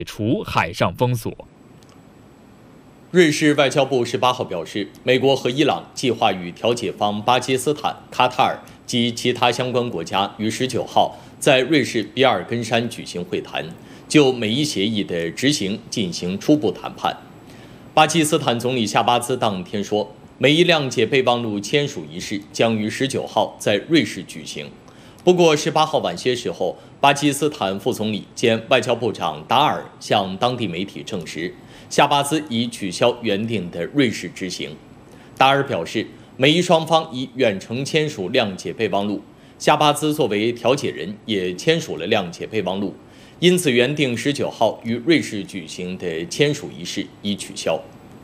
除海上封锁。 瑞士外交部18号表示，美国和伊朗计划与调解方巴基斯坦、卡塔尔及其他相关国家于19号在瑞士比尔根山举行会谈，就美伊协议的执行进行初步谈判。巴基斯坦总理夏巴兹当天说，美伊谅解备忘录签署仪式将于19号在瑞士举行。不过18号晚些时候，巴基斯坦副总理兼外交部长达尔向当地媒体证实，夏巴兹已取消原定的瑞士之行。达尔表示，美伊双方已远程签署谅解备忘录，夏巴兹作为调解人也签署了谅解备忘录，因此原定19号于瑞士举行的签署仪式已取消。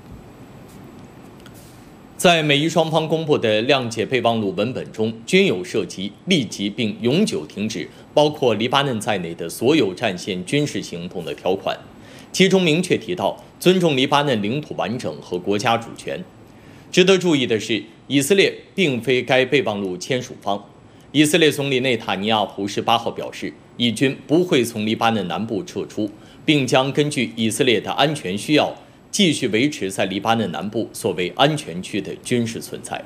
在美伊双方公布的谅解备忘录文本中，均有涉及立即并永久停止包括黎巴嫩在内的所有战线军事行动的条款，其中明确提到尊重黎巴嫩领土完整和国家主权。值得注意的是，以色列并非该备忘录签署方。以色列总理内塔尼亚胡18号表示，以军不会从黎巴嫩南部撤出，并将根据以色列的安全需要，继续维持在黎巴嫩南部所谓安全区的军事存在。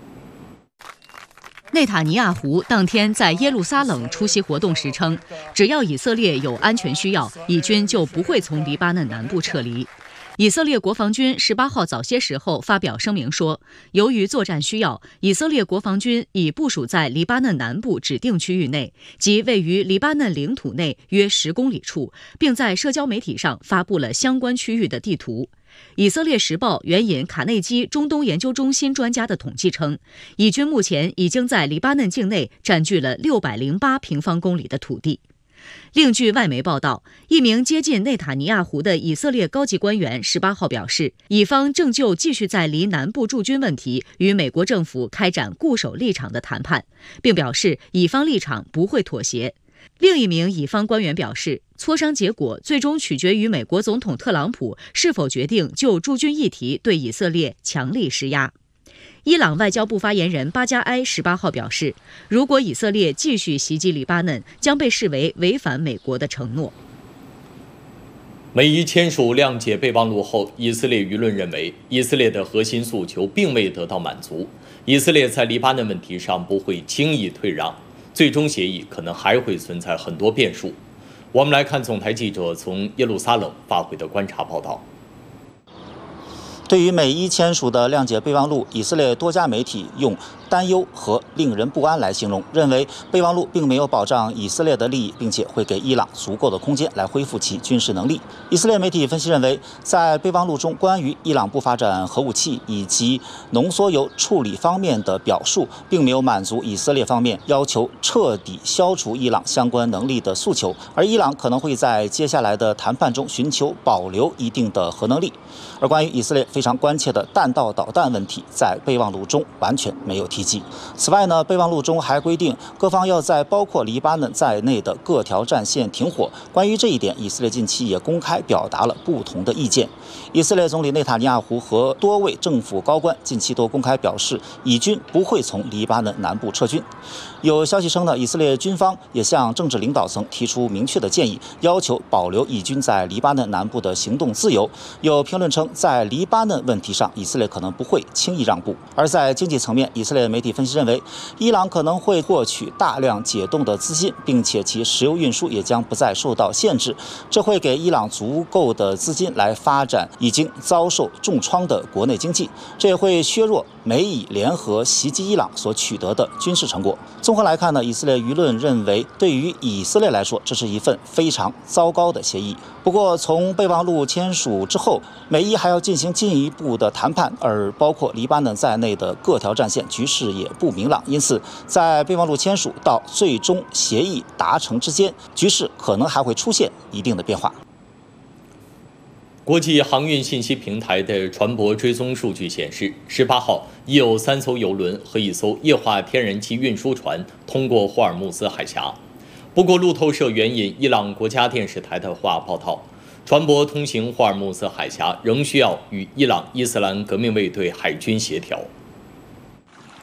内塔尼亚胡当天在耶路撒冷出席活动时称，只要以色列有安全需要，以军就不会从黎巴嫩南部撤离。以色列国防军18号早些时候发表声明说，由于作战需要，以色列国防军已部署在黎巴嫩南部指定区域内，即位于黎巴嫩领土内约10公里处，并在社交媒体上发布了相关区域的地图。以色列时报援引卡内基中东研究中心专家的统计称，以军目前已经在黎巴嫩境内占据了608平方公里的土地。另据外媒报道，一名接近内塔尼亚胡的以色列高级官员18号表示，以方正就继续在黎南部驻军问题与美国政府开展固守立场的谈判，并表示以方立场不会妥协。另一名以方官员表示，磋商结果最终取决于美国总统特朗普是否决定就驻军议题对以色列强力施压。伊朗外交部发言人巴加埃18号表示，如果以色列继续袭击黎巴嫩，将被视为违反美国的承诺。 美伊签署谅解备忘录后，以色列舆论认为，以色列的核心诉求并未得到满足，以色列在黎巴嫩问题上不会轻易退让，最终协议可能还会存在很多变数。我们来看总台记者从耶路撒冷发回的观察报道。 对于美伊签署的谅解备忘录，以色列多家媒体用担忧和令人不安来形容，认为备忘录并没有保障以色列的利益，并且会给伊朗足够的空间来恢复其军事能力。以色列媒体分析认为，在备忘录中关于伊朗不发展核武器以及浓缩铀处理方面的表述，并没有满足以色列方面要求彻底消除伊朗相关能力的诉求，而伊朗可能会在接下来的谈判中寻求保留一定的核能力。而关于以色列非常关切的弹道导弹问题，在备忘录中完全没有提及。此外呢，备忘录中还规定各方要在包括黎巴嫩在内的各条战线停火。关于这一点，以色列近期也公开表达了不同的意见。以色列总理内塔尼亚胡和多位政府高官近期都公开表示，以军不会从黎巴嫩南部撤军。有消息称呢，以色列军方也向政治领导层提出明确的建议，要求保留以军在黎巴嫩南部的行动自由。有评论称，在黎巴嫩问题上，以色列可能不会轻易让步。而在经济层面，以色列媒体分析认为，伊朗可能会获取大量解冻的资金，并且其石油运输也将不再受到限制，这会给伊朗足够的资金来发展已经遭受重创的国内经济，这也会削弱美以联合袭击伊朗所取得的军事成果。综合来看呢，以色列舆论认为，对于以色列来说，这是一份非常糟糕的协议。不过，从备忘录签署之后，美伊还要进行进一步的谈判，而包括黎巴嫩在内的各条战线局势也不明朗，因此，在备忘录签署到最终协议达成之间，局势可能还会出现一定的变化。 国际航运信息平台的船舶追踪数据显示，18号已有3艘邮轮和1艘液化天然气运输船通过霍尔木兹海峡。不过，路透社援引伊朗国家电视台的话报道，船舶通行霍尔木兹海峡仍需要与伊朗伊斯兰革命卫队海军协调。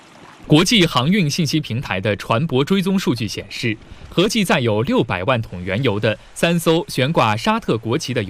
国际航运信息平台的船舶追踪数据显示，合计载有600万桶原油的3艘悬挂沙特国旗的